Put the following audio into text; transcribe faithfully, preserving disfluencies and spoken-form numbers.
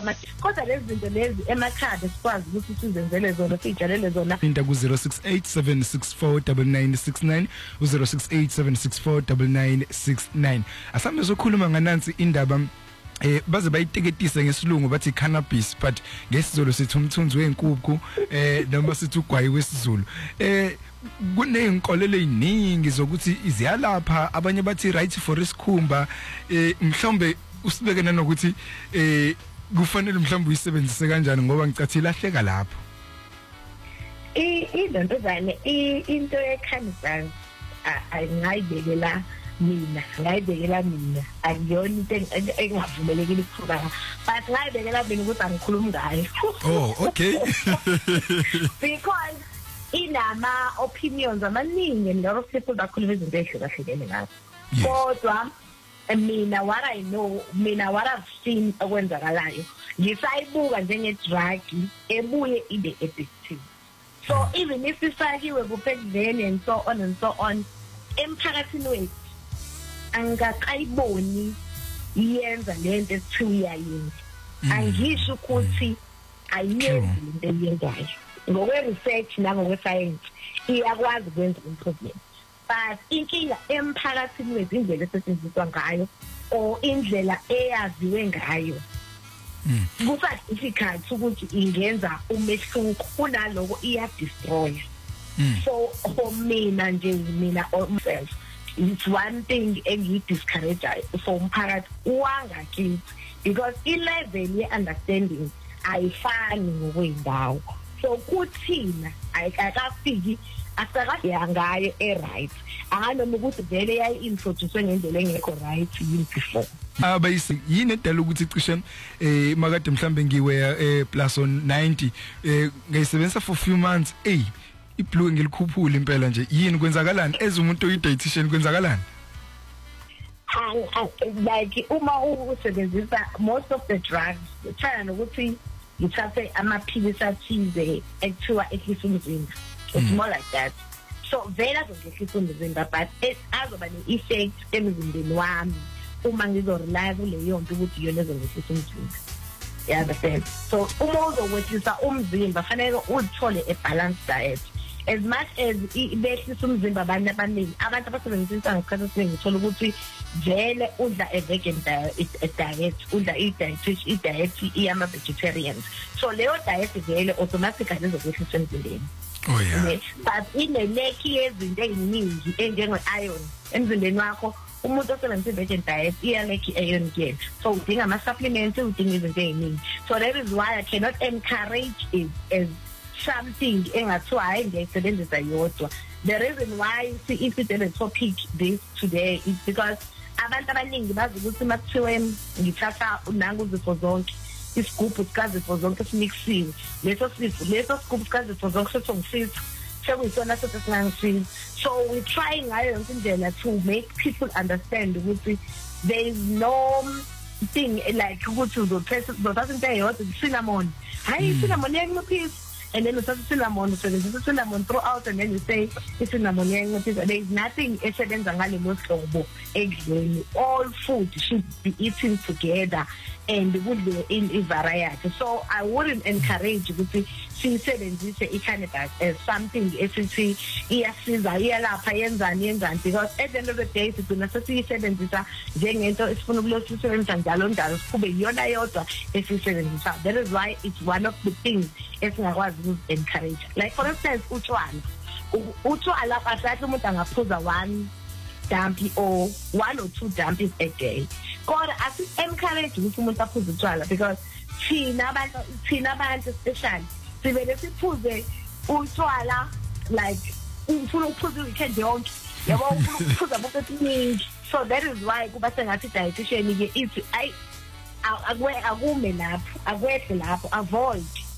ama kodwa lezi zinto lezi emakhaya sikwazi ukuthi sizenzele zona sijalele zona inda ku zero six eight seven six four nine nine six nine u zero six eight seven six four nine nine six nine asambe sokhuluma nganansi indaba eh baze bayiteketise ngesilungu bathi cannabis but ngesizulu sithi umthunzi wenkukhu eh noma sithi ugwayi wesizulu eh kuneyinkolelo eziningi zokuthi iziyalapha abanye bathi right for isikhumba eh mhlombe usibeke nanokuthi eh kufanele mhlawumbe uyisebenzise kanjani ngoba ngicathi lahleka lapho i into zane into ye-cannabis ayingayibekela mina ngayibekela mina akuyona into engavumelekile ukukhuluma but ngayibekela mina ukuthi angikhulumi ngayo oh okay because inama opinions amaningi and lot of people bakhuluma izinto ezihlukahlukene ngazo kodwa mina what I know mina what I've seen okwenzakalayo ngisayibuka njenge drug ebuye ibe addictive so even if ifakiwe kuphekuveni and so on and so on emphakathini wethu angaqayiboni yenza lento ethiwa yini angisho ukuthi ayenzi into eyenzayo ngokwe research nangokwe science iyakwazi ukwenza improvement but inkinga emphakathini wethu indlela esetshenziswa ngayo o indlela eyaziwe ngayo kufa difficult ukuthi ingenza umehluko kunaloko iya destroy so for mina nje mina myself it's one thing engi discourage for umphakathi wangakithi because i level ye understanding ayifani ngokwindawo so kuthina ayikakafiki asakaya ngayo e right anganoma ukuthi vele yayi introduce ngendlela engekho right yini before abayisi yini edala ukuthi cishe eh makade mhlambe ngiwe eh plus on ninety eh ngayisebenzisa for few months eh iblue ngilikhuphula impela nje yini kwenzakalani as umuntu oyi dietitian kwenzakalani like uma usebenzisa most of the drugs uthana nokuthi ngithathe amaphilisi athize ekuthiwa ehlisa umzimba it's more like that so vela zongehlisa umzimba but it azoba ne effect emzimbeni wami uma ngizorely kuleyo nto ukuthi yona ezongehlisa umzimba you understand so uma uzokwehlisa umzimba fanele uthole a balanced diet as much as behlisa umzimba abantu abaningi abantu abasebenzisa ngesikhathi esiningi uthola ukuthi vele udla a vegan diet udla i-diet i-diet iyama vegetarians so leyo diet vele automatically izokwehlisa emzimbeni oh yeah but ineleki yezinto eziningi enjenge-iron emzimbeni wakho umuntu osebenzisa i-vegan diet iyaleki iron again so udinga ama-supplements udinga izinto eziningi so that is why I cannot encourage it as something engathiwa hayi ngiyayisebenzisa yodwa the reason why if we did a topic this today is because abantu abaningi bazi ukuthi makuthiwe ngithatha nanguzifo zonke isigubhu sikazifo zonke simixiwe leso sifo leso sigubhu sikazifo zonke sesongifisa sekuyisona sothi singangisiza so we trying ngayo yonke indlela to make people understand ukuthi there is no thing like ukuthi uzothatha into eyodwa cinnamon hayi cinnamon yangiphisa and then usathatha cinnamon usebenzisa cinnamon throughout and then you say cinnamon yangiphisa there is nothing esebenza ngalelo hlobo ekudleni all food should be eaten together and kudliwe in a variety so I wouldn't encourage ukuthi siyisebenzise i-cannabis as something esithi iyasiza iyalapha yenzani yenzani because at the end of the day sigcina sesiyisebenzisa njengento esifuna ukulosisebenzisa njalo njalo kube iyona yodwa esiyisebenzisa that is why it's one of the things esingakwazi uku-encourage like for instance utshwala utshwala asathi umuntu angaphuza one dumpy or one or two dumpies a day kodwa asi encourage ukuthi umuntu aphuze utshwala because thina abantu thina abantu especially sivele siphuze utshwala like ufuna ukuphuza weekend yonke yabo ufuna ukuphuza bonke so that is why kuba sengathi dietitian ke ithi ay akume lapho akwehle lapho avoid